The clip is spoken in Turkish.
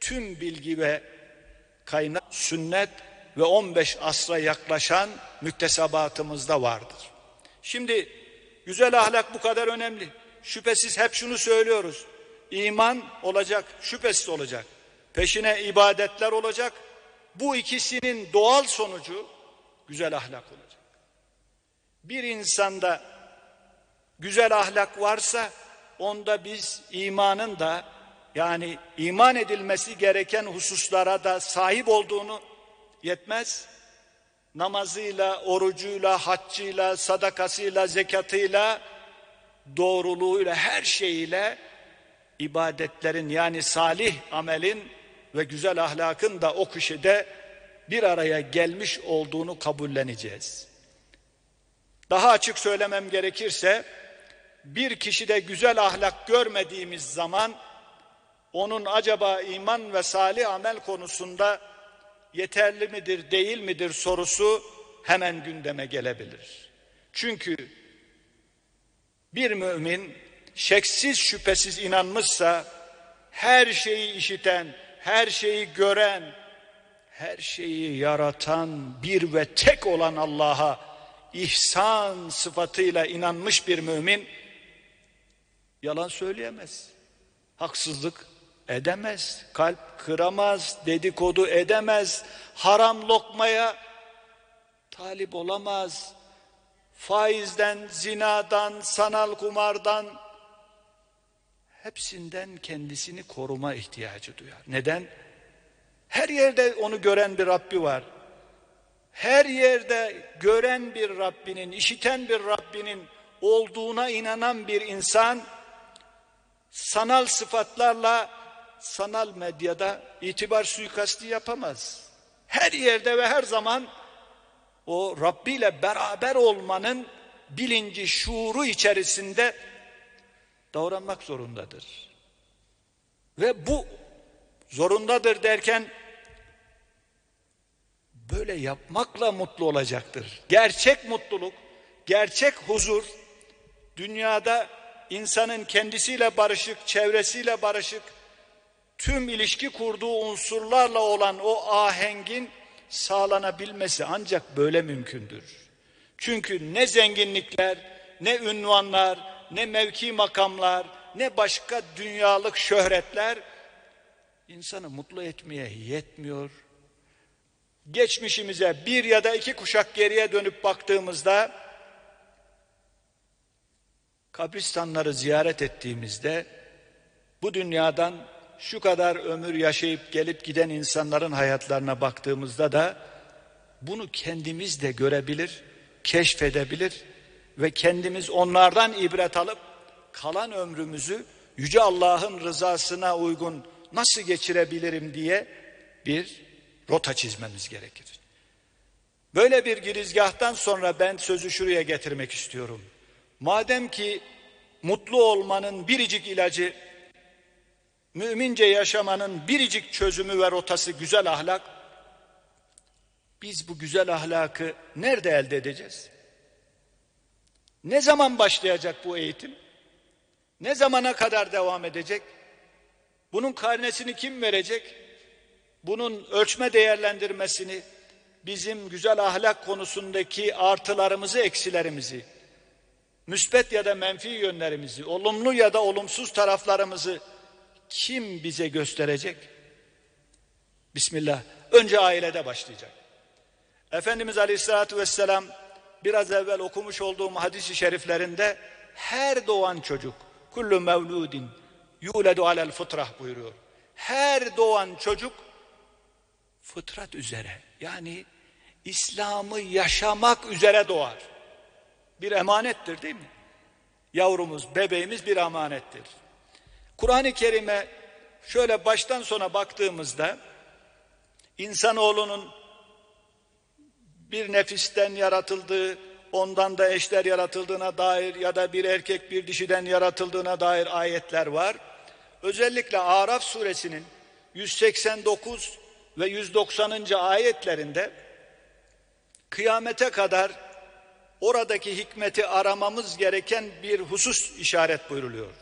tüm bilgi ve kaynak sünnet ve 15 asra yaklaşan müktesebatımızda vardır. Şimdi güzel ahlak bu kadar önemli. Şüphesiz hep şunu söylüyoruz. İman olacak, şüphesiz olacak. Peşine ibadetler olacak. Bu ikisinin doğal sonucu güzel ahlak olacak. Bir insanda güzel ahlak varsa onda biz imanın da, yani iman edilmesi gereken hususlara da sahip olduğunu yetmez. Namazıyla, orucuyla, haccıyla, sadakasıyla, zekatıyla, doğruluğuyla, her şeyiyle ibadetlerin, yani salih amelin ve güzel ahlakın da o kişide bir araya gelmiş olduğunu kabulleneceğiz. Daha açık söylemem gerekirse, bir kişide güzel ahlak görmediğimiz zaman onun acaba iman ve salih amel konusunda yeterli midir, değil midir sorusu hemen gündeme gelebilir. Çünkü bir mümin şeksiz şüphesiz inanmışsa, her şeyi işiten, her şeyi gören, her şeyi yaratan bir ve tek olan Allah'a ihsan sıfatıyla inanmış bir mümin yalan söyleyemez, haksızlık edemez, kalp kıramaz, dedikodu edemez, haram lokmaya talip olamaz, faizden, zinadan, sanal kumardan, hepsinden kendisini koruma ihtiyacı duyar. Neden? Her yerde onu gören bir Rabbi var. Her yerde gören bir Rabbinin, işiten bir Rabbinin olduğuna inanan bir insan, sanal sıfatlarla sanal medyada itibar suikasti yapamaz. Her yerde ve her zaman o Rabbi ile beraber olmanın bilinci, şuuru içerisinde davranmak zorundadır. Ve bu zorundadır derken böyle yapmakla mutlu olacaktır. Gerçek mutluluk, gerçek huzur dünyada insanın kendisiyle barışık, çevresiyle barışık, tüm ilişki kurduğu unsurlarla olan o ahengin sağlanabilmesi ancak böyle mümkündür. Çünkü ne zenginlikler, ne ünvanlar, ne mevki makamlar, ne başka dünyalık şöhretler insanı mutlu etmeye yetmiyor. Geçmişimize bir ya da iki kuşak geriye dönüp baktığımızda, kabristanları ziyaret ettiğimizde, bu dünyadan şu kadar ömür yaşayıp gelip giden insanların hayatlarına baktığımızda da bunu kendimiz de görebilir, keşfedebilir ve kendimiz onlardan ibret alıp kalan ömrümüzü Yüce Allah'ın rızasına uygun nasıl geçirebilirim diye bir rota çizmemiz gerekir. Böyle bir girizgahtan sonra ben sözü şuraya getirmek istiyorum. Madem ki mutlu olmanın biricik ilacı, mümince yaşamanın biricik çözümü ve rotası güzel ahlak, biz bu güzel ahlakı nerede elde edeceğiz? Ne zaman başlayacak bu eğitim? Ne zamana kadar devam edecek? Bunun karnesini kim verecek? Bunun ölçme değerlendirmesini, bizim güzel ahlak konusundaki artılarımızı, eksilerimizi, müsbet ya da menfi yönlerimizi, olumlu ya da olumsuz taraflarımızı kim bize gösterecek? Bismillah. Önce ailede başlayacak. Efendimiz Aleyhisselatü Vesselam biraz evvel okumuş olduğum hadis-i şeriflerinde her doğan çocuk kullu mevludin yuledu alel fıtrah buyuruyor. Her doğan çocuk fıtrat üzere, yani İslam'ı yaşamak üzere doğar. Bir emanettir değil mi? Yavrumuz, bebeğimiz bir emanettir. Kur'an-ı Kerim'e şöyle baştan sona baktığımızda insanoğlunun bir nefisten yaratıldığı, ondan da eşler yaratıldığına dair ya da bir erkek bir dişiden yaratıldığına dair ayetler var. Özellikle Araf suresinin 189 ve 190. ayetlerinde kıyamete kadar oradaki hikmeti aramamız gereken bir husus işaret buyruluyor.